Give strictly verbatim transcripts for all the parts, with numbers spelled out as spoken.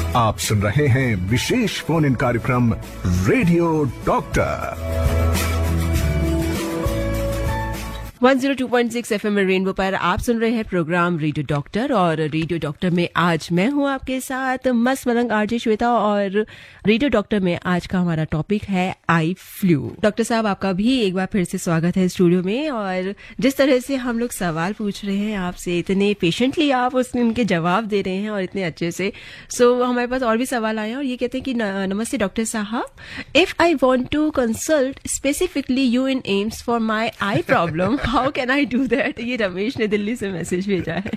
आप सुन रहे हैं विशेष फोन इन कार्यक्रम radio doctor one zero two point six FM rainbow पर आप सुन रहे हैं प्रोग्राम रेडियो डॉक्टर। और रेडियो डॉक्टर में आज मैं हूं आपके साथ मस्त मलंग आरजे श्वेता। और रेडियो डॉक्टर में आज का हमारा टॉपिक है आई फ्लू। डॉक्टर साहब, आपका भी एक बार फिर से स्वागत है स्टूडियो में। और जिस तरह से हम लोग सवाल पूछ रहे हैं आपसे, इतने पेशेंटली आप उसने उनके जवाब दे रहे हैं और इतने अच्छे से, सो so, हमारे पास और भी सवाल आए हैं और ये कहते हैं कि नमस्ते डॉक्टर साहब, if I want to consult specifically you in AIIMS for my I problem, how can I do that? ये रमेश ने दिल्ली से मैसेज भेजा है।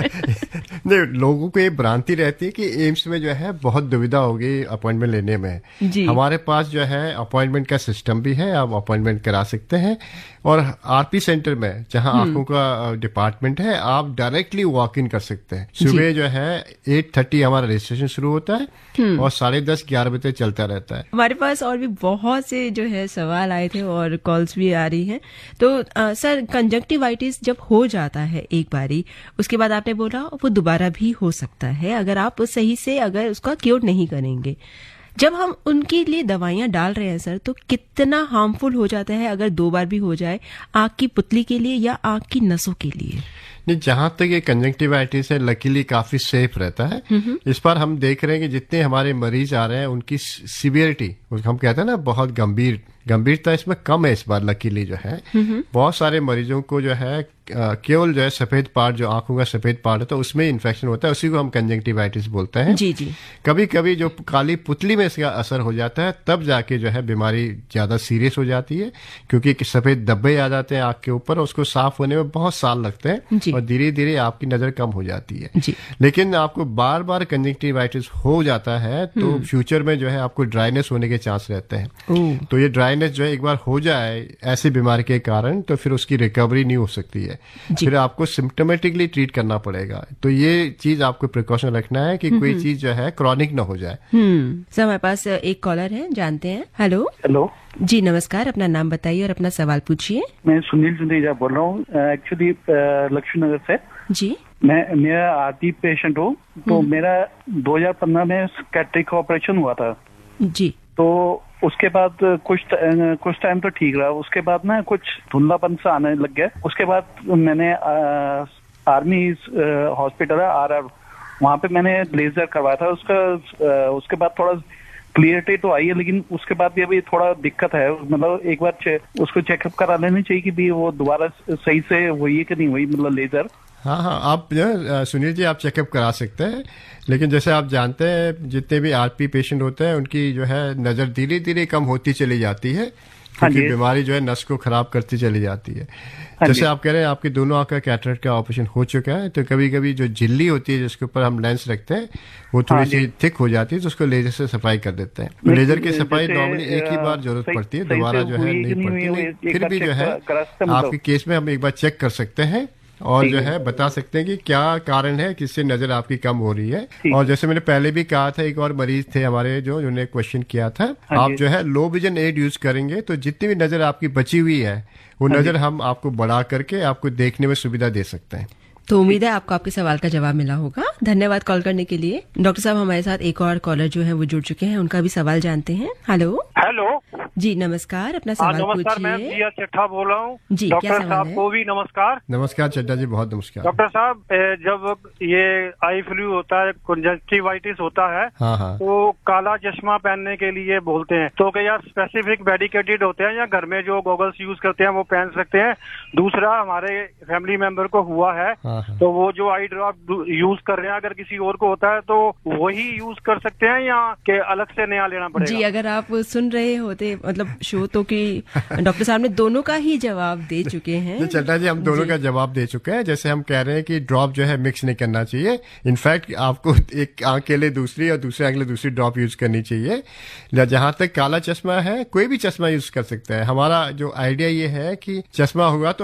नहीं, लोगों को ये भ्रांति रहती है कि एम्स में जो है बहुत दुविधा होगी अपॉइंटमेंट लेने में। जी। हमारे पास जो है अपॉइंटमेंट का सिस्टम भी है, आप अपॉइंटमेंट करा सकते हैं। और आरपी सेंटर में जहां आंखों का डिपार्टमेंट है, आप डायरेक्टली वॉक इन कर सकते हैं। सुबह जो है एट थर्टी हमारा रजिस्ट्रेशन शुरू होता है और साढ़े दस ग्यारह बजे चलता रहता है। हमारे पास और भी बहुत से जो है सवाल आए थे और कॉल्स भी आ रही हैं। तो आ, सर, कंजक्टिवाइटिस जब हो जाता है एक बारी, उसके बाद आपने बोला वो दोबारा भी हो सकता है अगर आप सही से अगर उसका क्योर नहीं करेंगे। जब हम उनके लिए दवाइयां डाल रहे हैं सर, तो कितना हार्मफुल हो जाता है अगर दो बार भी हो जाए, आंख की पुतली के लिए या आंख की नसों के लिए? नहीं, जहां तक ये कंजक्टिवाइटिस है, लकीली काफी सेफ रहता है। इस बार हम देख रहे हैं कि जितने हमारे मरीज आ रहे हैं उनकी सीवियरिटी, हम कहते हैं ना बहुत गंभीर गंभीरता इसमें कम है इस बार लकीली जो है। बहुत सारे मरीजों को जो है केवल जो है सफेद पार्ट, जो आंखों का सफेद पार्ट होता है उसमें इन्फेक्शन होता है, उसी को हम कंजक्टिवाइटिस बोलते हैं। जी जी। कभी कभी जो काली पुतली में इसका असर हो जाता है, तब जाके जो है बीमारी ज्यादा सीरियस हो जाती है, क्योंकि सफेद धब्बे आ जाते हैं आंख के ऊपर और उसको साफ होने में बहुत साल लगते हैं और धीरे धीरे आपकी नजर कम हो जाती है। जी। लेकिन आपको बार बार कंजक्टिवाइटिस हो जाता है तो फ्यूचर में जो है आपको ड्राइनेस होने के चांस रहते हैं। तो ये ड्राइनेस जो है एक बार हो जाए ऐसी बीमारी के कारण, तो फिर उसकी रिकवरी नहीं हो सकती है, फिर आपको सिम्टोमेटिकली ट्रीट करना पड़ेगा। तो ये चीज आपको प्रिकॉशन रखना है कि कोई चीज जो है क्रॉनिक ना हो जाए। हम्म सर, हमारे पास एक कॉलर है, जानते हैं। हेलो हेलो जी, नमस्कार, अपना नाम बताइए और अपना सवाल पूछिए। मैं सुनील सुंदेजा बोल रहा हूँ, एक्चुअली लक्ष्मी नगर से। जी। मैं मेरा आरती पेशेंट हूँ। तो मेरा दो हज़ार पंद्रह में कैटरेक्ट का ऑपरेशन हुआ था। जी। तो उसके बाद कुछ कुछ टाइम तो ठीक रहा, उसके बाद ना कुछ धुंधलापन सा आने लग गया। उसके बाद मैंने आ, आर्मी हॉस्पिटल है आर आर, वहाँ पे मैंने लेजर करवाया था। उसका आ, उसके बाद थोड़ा क्लियरिटी तो आई है, लेकिन उसके बाद भी अभी थोड़ा दिक्कत है। मतलब एक बार उसको चेकअप करा लेनी चाहिए कि भी वो दोबारा सही से हुई है कि नहीं हुई, मतलब लेजर। हाँ हाँ, आप सुनील जी आप चेकअप करा सकते हैं, लेकिन जैसे आप जानते हैं जितने भी आरपी पेशेंट होते हैं उनकी जो है नजर धीरे धीरे कम होती चली जाती है, क्योंकि बीमारी जो है नस को खराब करती चली जाती है। जैसे आप कह रहे हैं आपकी दोनों आंख का कैटरेक्ट का ऑपरेशन हो चुका है, तो कभी कभी जो झिल्ली होती है जिसके ऊपर हम लेंस रखते हैं वो थोड़ी सी थिक हो जाती है, तो उसको लेजर से सफाई कर देते हैं। लेजर की सफाई नॉर्मली एक ही बार जरूरत पड़ती है, दोबारा जो है नहीं पड़ती। फिर भी जो है आपके केस में हम एक बार चेक कर सकते हैं और जो है बता सकते हैं कि क्या कारण है किससे नजर आपकी कम हो रही है। और जैसे मैंने पहले भी कहा था, एक और मरीज थे हमारे जो जिन्होंने क्वेश्चन किया था, आप जो है लो विजन एड यूज करेंगे तो जितनी भी नजर आपकी बची हुई है वो नजर हम आपको बढ़ा करके आपको देखने में सुविधा दे सकते हैं। तो उम्मीद है आपको आपके सवाल का जवाब मिला होगा। धन्यवाद कॉल करने के लिए। डॉक्टर साहब, हमारे साथ एक और कॉलर जो है वो जुड़ चुके हैं, उनका भी सवाल जानते हैं। हेलो हेलो जी, नमस्कार, अपना सवाल पूछिए। नमस्कार, मैं जिया चड्ढा बोल रहा हूँ जी। डॉक्टर साहब को भी नमस्कार। नमस्कार चड्ढा जी, बहुत नमस्कार। डॉक्टर साहब, जब ये आई फ्लू होता है, कंजक्टिवाइटिस होता है, हाँ हाँ। तो काला चश्मा पहनने के लिए बोलते हैं, तो क्या यार स्पेसिफिक मेडिकेटेड होते हैं या घर में जो गॉगल्स यूज करते हैं वो पहन सकते हैं? दूसरा, हमारे फैमिली मेंबर को हुआ है, हाँ हाँ। तो वो जो आई ड्रॉप यूज कर रहे हैं, अगर किसी और को होता है तो वही यूज कर सकते हैं या के अलग से नया लेना पड़ेगा? जी, अगर आप सुन रहे होते मतलब शो, तो कि डॉक्टर साहब ने दोनों का ही जवाब दे चुके हैं। चड्ढा जी, हम दोनों का जवाब दे चुके हैं। जैसे हम कह रहे हैं कि ड्रॉप जो है मिक्स नहीं करना चाहिए, इनफैक्ट आपको एक आंख के लिए दूसरी और दूसरे आंख के लिए दूसरी ड्रॉप यूज करनी चाहिए। जहां तक काला चश्मा है, कोई भी चश्मा यूज कर सकता है। हमारा जो आइडिया ये है कि चश्मा होगा तो